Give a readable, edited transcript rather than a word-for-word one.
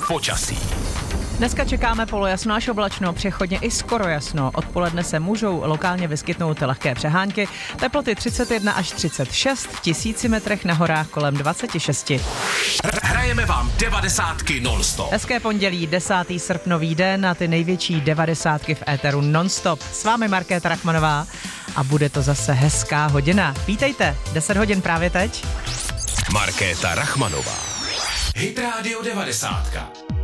Počasí. Dneska čekáme polojasno až oblačno, přechodně i skoro jasno. Odpoledne se můžou lokálně vyskytnout lehké přehánky. Teploty 31 až 36, v 1000 metrech na horách kolem 26. Hrajeme vám 90ky non-stop. Hezké pondělí, 10. srpnový den a ty největší 90ky v éteru non-stop. S vámi Markéta Rachmanová a bude to zase hezká hodina. Vítejte, 10 hodin právě teď. Markéta Rachmanová. Hit Radio 90.